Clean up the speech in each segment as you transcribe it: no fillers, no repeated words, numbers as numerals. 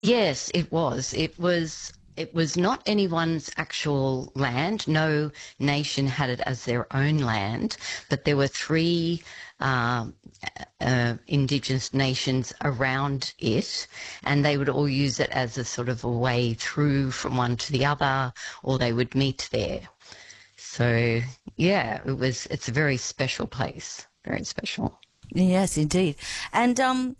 Yes, it was. It was not anyone's actual land. No nation had it as their own land, but there were three um, indigenous nations around it, and they would all use it as a sort of a way through from one to the other, or they would meet there. So yeah, it's a very special place, very special. Yes, indeed. And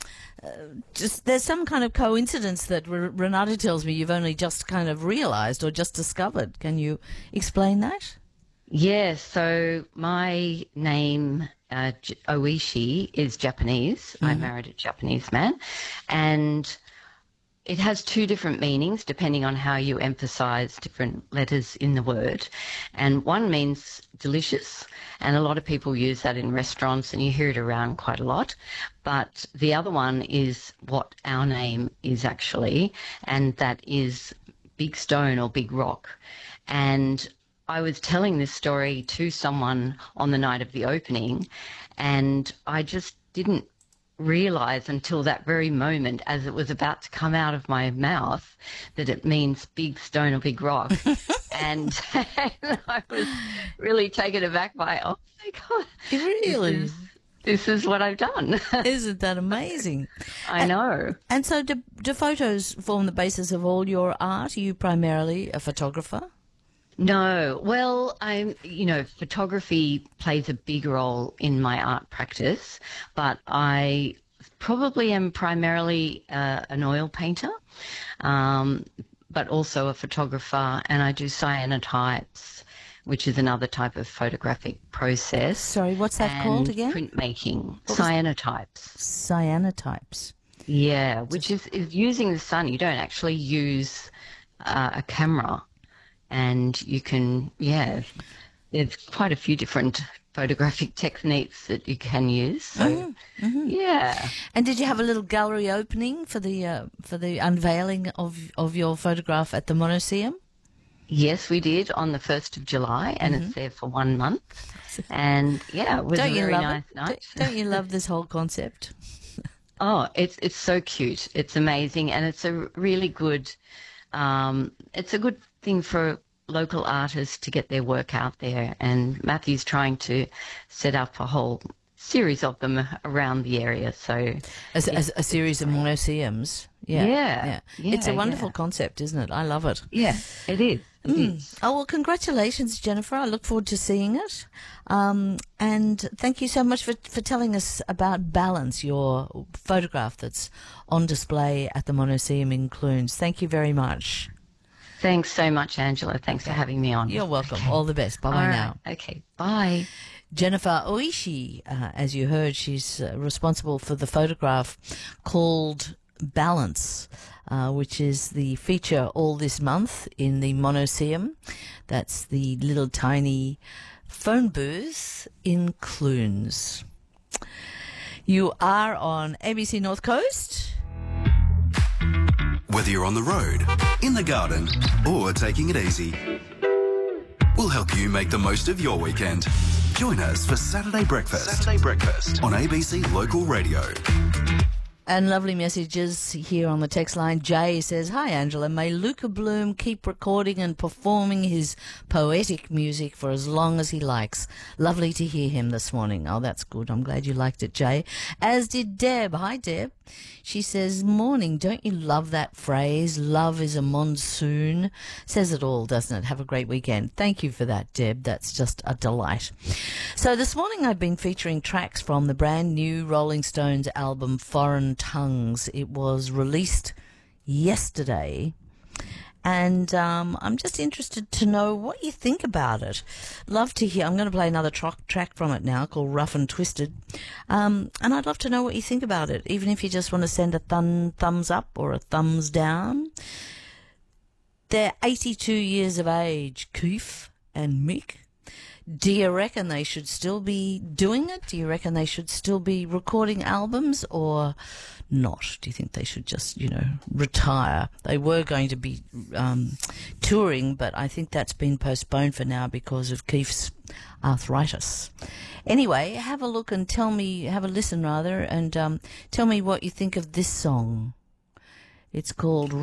just there's some kind of coincidence that Renata tells me you've only just kind of realised or just discovered. Can you explain that? Yes, so my name, Oishi, is Japanese. I married a Japanese man, and it has two different meanings depending on how you emphasize different letters in the word. And one means delicious, and a lot of people use that in restaurants and you hear it around quite a lot. But the other one is what our name is actually, and that is Big Stone or Big Rock. And I was telling this story to someone on the night of the opening, and I just didn't realize until that very moment, as it was about to come out of my mouth, that it means big stone or big rock. and, and I was really taken aback by, oh my God, Really? this is what I've done. Isn't that amazing? I know. And so do photos form the basis of all your art? Are you primarily a photographer? No, well, photography plays a big role in my art practice, but I probably am primarily an oil painter, but also a photographer, and I do cyanotypes, which is another type of photographic process. Sorry, what's that called again? Printmaking, cyanotypes. Cyanotypes. Yeah, which is using the sun. You don't actually use a camera. And you can, there's quite a few different photographic techniques that you can use. So, yeah. And did you have a little gallery opening for the unveiling of your photograph at the Monoceum? Yes, we did on the 1st of July, and it's there for 1 month. And, yeah, it was a very nice night. Don't you love this whole concept? Oh, it's so cute. It's amazing, and it's a really good it's a good thing for local artists to get their work out there, and Matthew's trying to set up a whole series of them around the area. So as a series of monoceums. Yeah. It's a wonderful concept, isn't it? I love it. Yeah, it is. It is. Oh, well, congratulations, Jennifer. I look forward to seeing it. And thank you so much for telling us about Balance, your photograph that's on display at the Monoceum in Clunes. Thank you very much. Thanks so much, Angela. Thanks for having me on. You're welcome. Okay. All the best. Bye-bye now. Okay, bye. Jennifer Oishi, as you heard, she's responsible for the photograph called Balance, which is the feature all this month in the Monoceum. That's the little tiny phone booth in Clunes. You are on ABC North Coast. Whether you're on the road, in the garden, or taking it easy, we'll help you make the most of your weekend. Join us for Saturday Breakfast. On ABC Local Radio. And lovely messages here on the text line. Jay says, "Hi Angela, may Luca Bloom keep recording and performing his poetic music for as long as he likes. Lovely to hear him this morning." Oh, that's good. I'm glad you liked it, Jay. As did Deb. Hi Deb. She says, "Morning, don't you love that phrase? Love is a monsoon." Says it all, doesn't it? Have a great weekend. Thank you for that, Deb. That's just a delight. So this morning I've been featuring tracks from the brand new Rolling Stones album Foreign Tongues. It was released yesterday. And I'm just interested to know what you think about it. Love to hear. I'm going to play another track from it now called Rough and Twisted. And I'd love to know what you think about it, even if you just want to send a thumbs up or a thumbs down. They're 82 years of age, Keith and Mick. Do you reckon they should still be doing it? Do you reckon they should still be recording albums or not? Do you think they should just, retire? They were going to be touring, but I think that's been postponed for now because of Keith's arthritis. Anyway, have a look and have a listen rather, and tell me what you think of this song. It's called